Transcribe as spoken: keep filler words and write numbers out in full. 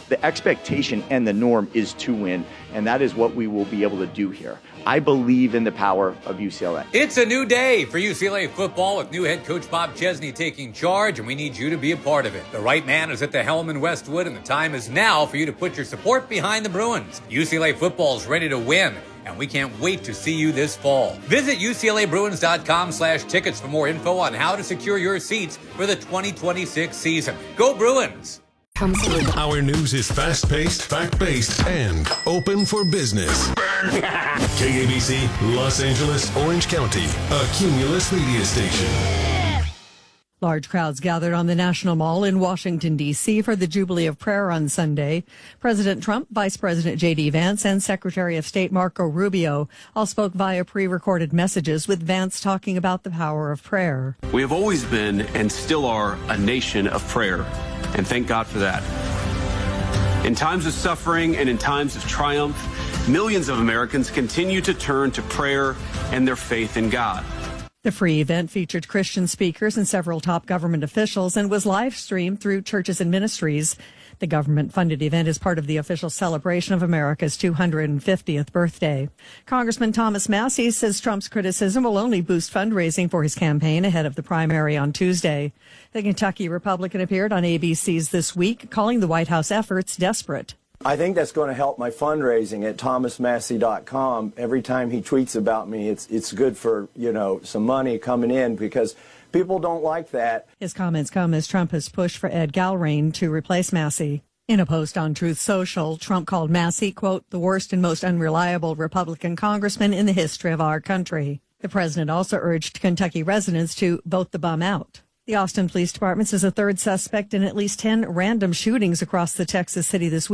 The expectation and the norm is to win, and that is what we will be able to do here. I believe in the power of U C L A. It's a new day for U C L A football with new head coach Bob Chesney taking charge, and we need you to be a part of it. The right man is at the helm in Westwood, and the time is now for you to put your support behind the Bruins. U C L A football is ready to win, and we can't wait to see you this fall. Visit U C L A Bruins dot com slash tickets for more info on how to secure your seats for the twenty twenty-six season. Go Bruins! Our news is fast-paced, fact-based, and open for business. K A B C, Los Angeles, Orange County, a Cumulus media station. Large crowds gathered on the National Mall in Washington, D C for the Jubilee of Prayer on Sunday. President Trump, Vice President J D. Vance, and Secretary of State Marco Rubio all spoke via pre-recorded messages, with Vance talking about the power of prayer. We have always been and still are a nation of prayer, and thank God for that. In times of suffering and in times of triumph, millions of Americans continue to turn to prayer and their faith in God. The free event featured Christian speakers and several top government officials and was live streamed through churches and ministries. The government-funded event is part of the official celebration of America's two hundred fiftieth birthday. Congressman Thomas Massie says Trump's criticism will only boost fundraising for his campaign ahead of the primary on Tuesday. The Kentucky Republican appeared on A B C's This Week, calling the White House efforts desperate. I think that's going to help my fundraising at thomas massey dot com. Every time he tweets about me, it's it's good for, you know, some money coming in, because people don't like that. His comments come as Trump has pushed for Ed Galrain to replace Massie. In a post on Truth Social, Trump called Massie, quote, the worst and most unreliable Republican congressman in the history of our country. The president also urged Kentucky residents to vote the bum out. The Austin Police Department says a third suspect in at least ten random shootings across the Texas city this week